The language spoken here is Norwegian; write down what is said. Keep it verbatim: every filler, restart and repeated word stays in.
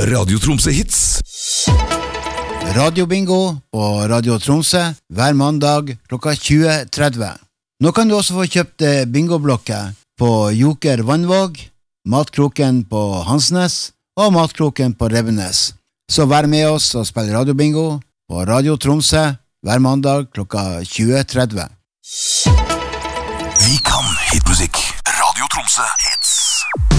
Radio Tromsø Hits. Radio Bingo på Radio Tromsø hver mandag klokka tjue tretti. Nå kan du også få kjøpt bingoblokker på Joker Vannvåg, Matkroken på Hansnes og Matkroken på Revenes. Så vær med oss og spill Radio Bingo på Radio Tromsø hver mandag klokka tjue tretti. Vi kan hitmusikk. Radio Tromsø Hits.